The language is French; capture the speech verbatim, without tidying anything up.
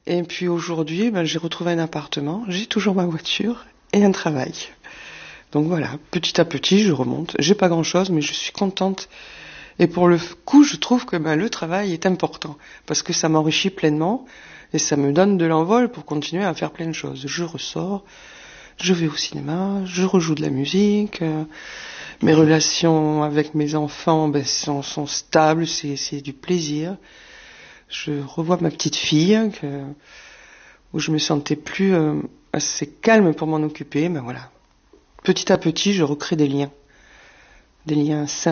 Et puis aujourd'hui, ben, j'ai retrouvé un appartement, j'ai toujours ma voiture et un travail. Donc voilà, petit à petit, je remonte. J'ai pas grand-chose, mais je suis contente. Et pour le coup, je trouve que ben, le travail est important parce que ça m'enrichit pleinement et ça me donne de l'envol pour continuer à faire plein de choses. Je ressors, je vais au cinéma, je rejoue de la musique. Euh, mes relations avec mes enfants ben, sont, sont stables, c'est, c'est du plaisir. Je revois ma petite fille que, où je me sentais plus euh, assez calme pour m'en occuper. Ben voilà, petit à petit, je recrée des liens, des liens sains.